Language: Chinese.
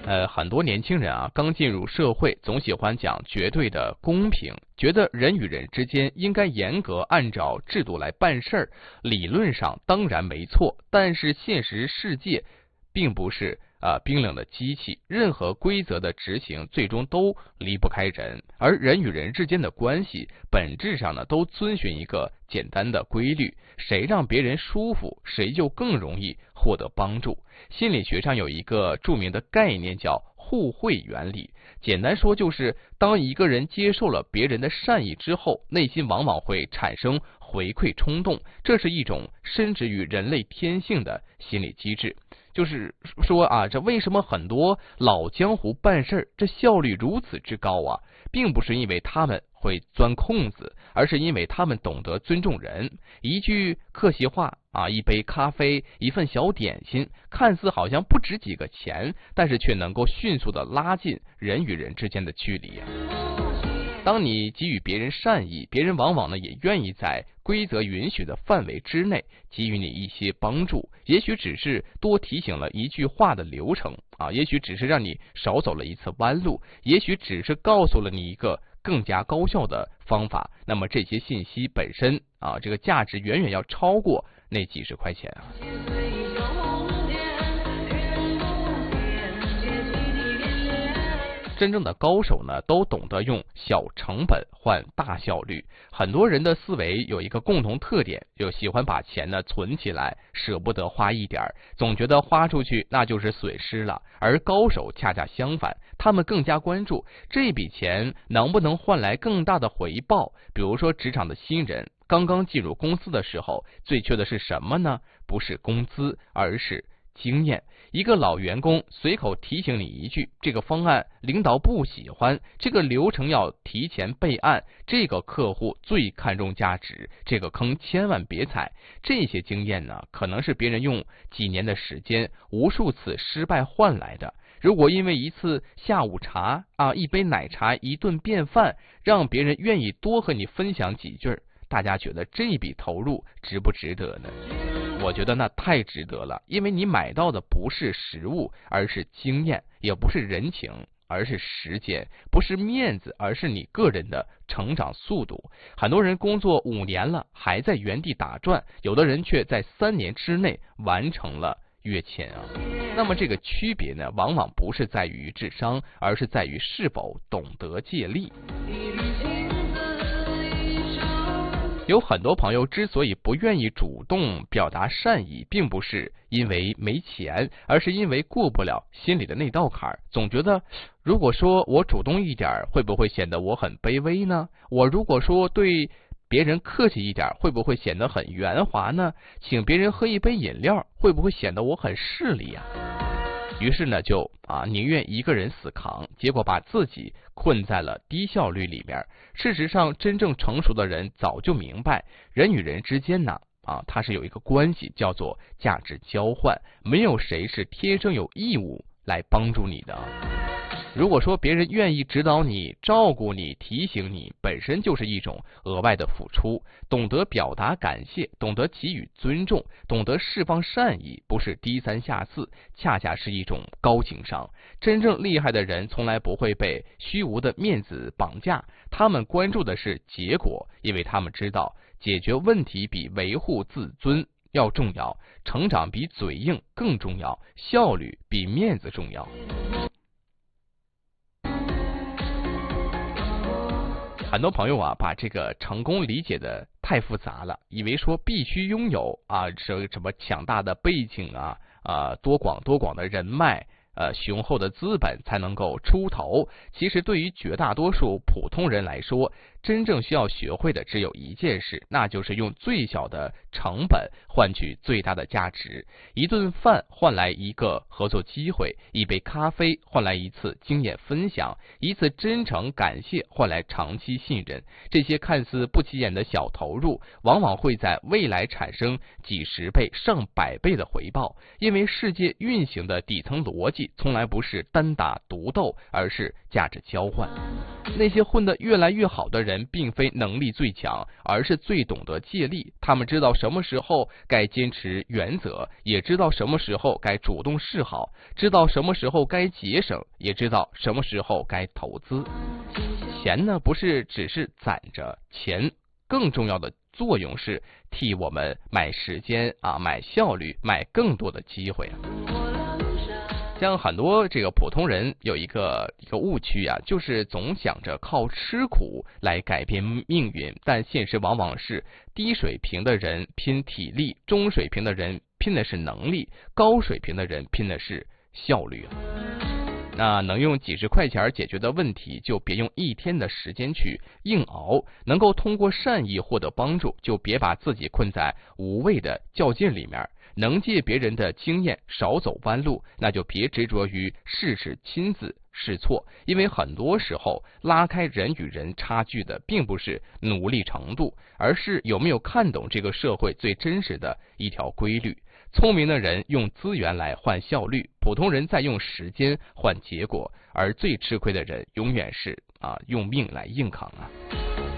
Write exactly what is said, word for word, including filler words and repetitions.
呃，很多年轻人啊，刚进入社会，总喜欢讲绝对的公平，觉得人与人之间应该严格按照制度来办事儿。理论上当然没错，但是现实世界并不是啊、呃、冰冷的机器，任何规则的执行最终都离不开人，而人与人之间的关系本质上呢，都遵循一个简单的规律：谁让别人舒服，谁就更容易获得帮助。心理学上有一个著名的概念叫互惠原理，简单说就是当一个人接受了别人的善意之后，内心往往会产生回馈冲动，这是一种深植于人类天性的心理机制。就是说啊，这为什么很多老江湖办事这效率如此之高啊，并不是因为他们会钻空子，而是因为他们懂得尊重人。一句客气话啊，一杯咖啡，一份小点心，看似好像不值几个钱，但是却能够迅速的拉近人与人之间的距离啊。当你给予别人善意，别人往往呢也愿意在规则允许的范围之内给予你一些帮助，也许只是多提醒了一句话的流程啊，也许只是让你少走了一次弯路，也许只是告诉了你一个更加高效的方法。那么这些信息本身啊，这个价值远远要超过那几十块钱啊。真正的高手呢，都懂得用小成本换大效率。很多人的思维有一个共同特点，就喜欢把钱呢存起来，舍不得花一点，总觉得花出去那就是损失了。而高手恰恰相反，他们更加关注这笔钱能不能换来更大的回报。比如说职场的新人刚刚进入公司的时候，最缺的是什么呢？不是工资，而是经验。一个老员工随口提醒你一句，这个方案领导不喜欢，这个流程要提前备案，这个客户最看重价值，这个坑千万别踩。这些经验呢，可能是别人用几年的时间无数次失败换来的。如果因为一次下午茶啊，一杯奶茶，一顿便饭，让别人愿意多和你分享几句，大家觉得这笔投入值不值得呢？我觉得那太值得了，因为你买到的不是实物，而是经验，也不是人情，而是时间，不是面子，而是你个人的成长速度。很多人工作五年了，还在原地打转，有的人却在三年之内完成了跃迁啊。那么这个区别呢，往往不是在于智商，而是在于是否懂得借力。有很多朋友之所以不愿意主动表达善意，并不是因为没钱，而是因为过不了心里的那道坎儿。总觉得如果说我主动一点，会不会显得我很卑微呢？我如果说对别人客气一点，会不会显得很圆滑呢？请别人喝一杯饮料，会不会显得我很势利啊？于是呢，就啊宁愿一个人死扛，结果把自己困在了低效率里面。事实上，真正成熟的人早就明白，人与人之间呢，啊，它是有一个关系，叫做价值交换。没有谁是天生有义务来帮助你的。如果说别人愿意指导你、照顾你、提醒你，本身就是一种额外的付出。懂得表达感谢，懂得给予尊重，懂得释放善意，不是低三下四，恰恰是一种高情商。真正厉害的人从来不会被虚无的面子绑架，他们关注的是结果，因为他们知道解决问题比维护自尊要重要，成长比嘴硬更重要，效率比面子重要。很多朋友啊，把这个成功理解的太复杂了，以为说必须拥有啊什什么强大的背景啊，啊多广多广的人脉，呃雄厚的资本才能够出头。其实对于绝大多数普通人来说，真正需要学会的只有一件事，那就是用最小的成本换取最大的价值。一顿饭换来一个合作机会，一杯咖啡换来一次经验分享，一次真诚感谢换来长期信任。这些看似不起眼的小投入，往往会在未来产生几十倍、上百倍的回报。因为世界运行的底层逻辑从来不是单打独斗，而是价值交换。 那些混得越来越好的人，并非能力最强，而是最懂得借力。他们知道什么时候该坚持原则，也知道什么时候该主动示好，知道什么时候该节省，也知道什么时候该投资。钱呢，不是只是攒着，钱更重要的作用是替我们买时间啊，买效率，买更多的机会。像很多这个普通人有一个一个误区啊，就是总想着靠吃苦来改变命运，但现实往往是低水平的人拼体力，中水平的人拼的是能力，高水平的人拼的是效率。那能用几十块钱解决的问题，就别用一天的时间去硬熬；能够通过善意获得帮助，就别把自己困在无谓的较劲里面。能借别人的经验，少走弯路，那就别执着于事事亲自试错，因为很多时候拉开人与人差距的并不是努力程度，而是有没有看懂这个社会最真实的一条规律。聪明的人用资源来换效率，普通人在用时间换结果，而最吃亏的人永远是啊用命来硬扛啊。